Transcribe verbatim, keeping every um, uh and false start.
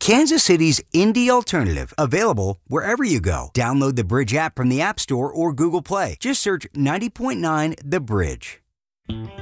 Kansas City's indie alternative, available wherever you go. Download the Bridge app from the App Store or Google Play. Just search ninety point nine The Bridge.